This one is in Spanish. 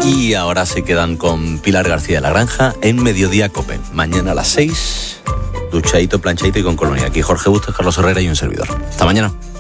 Y ahora se quedan con Pilar García de la Granja en Mediodía Cope. Mañana a las 6, duchadito, planchadito y con colonia. Aquí Jorge Bustos, Carlos Herrera y un servidor. Hasta mañana.